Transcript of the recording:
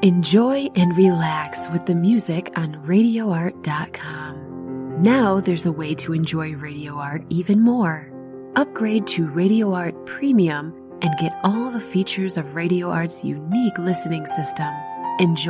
Enjoy and relax with the music on RadioArt.com. Now there's a way to enjoy Radio Art even more. Upgrade to Radio Art Premium and get all the features of Radio Art's unique listening system. Enjoy